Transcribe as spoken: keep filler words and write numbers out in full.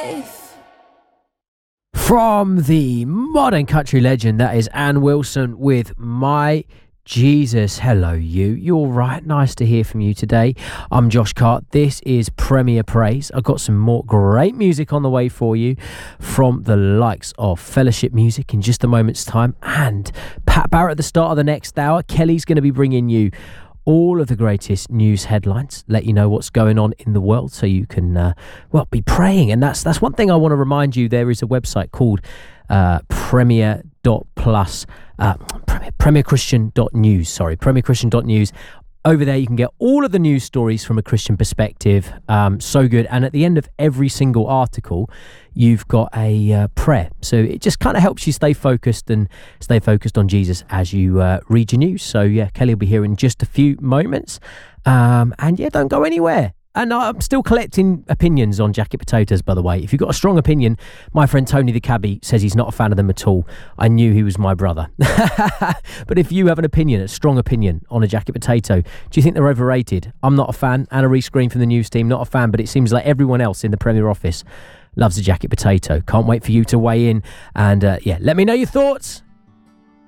life. From the modern country legend, that is Ann Wilson with My Jesus. Hello, you. You're right. Nice to hear from you today. I'm Josh Cart. This is Premier Praise. I've got some more great music on the way for you from the likes of Fellowship Music in just a moment's time, and Pat Barrett at the start of the next hour. Kelly's going to be bringing you all of the greatest news headlines, let you know what's going on in the world so you can, uh, well, be praying. And that's that's one thing I want to remind you. There is a website called uh, Premier dot plus, uh, Premier, Premier Christian dot news, sorry, Premier Christian dot news. Over there, you can get all of the news stories from a Christian perspective. Um, so good. And at the end of every single article, you've got a uh, prayer. So it just kind of helps you stay focused and stay focused on Jesus as you uh, read your news. So yeah, Kelly will be here in just a few moments. Um, and yeah, don't go anywhere. And I'm still collecting opinions on jacket potatoes, by the way. If you've got a strong opinion, my friend Tony the cabbie says he's not a fan of them at all. I knew he was my brother. But if you have an opinion, a strong opinion on a jacket potato, do you think they're overrated? I'm not a fan. Anna Reese Green from the news team, not a fan, but it seems like everyone else in the Premier office loves a jacket potato. Can't wait for you to weigh in. And uh, yeah, let me know your thoughts.